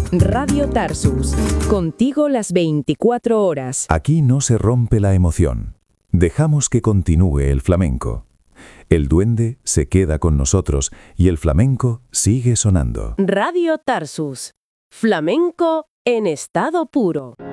Radio Tarsus, contigo las 24 horas. Aquí no se rompe la emoción. Dejamos que continúe el flamenco. El duende se queda con nosotros y el flamenco sigue sonando. Radio Tarsus, flamenco en estado puro.